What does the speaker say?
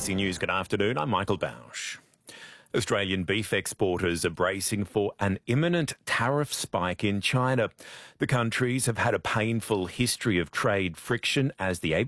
ABC News, good afternoon. I'm Michael Bausch. Australian beef exporters are bracing for an imminent tariff spike in China. The countries have had a painful history of trade friction, as the ABC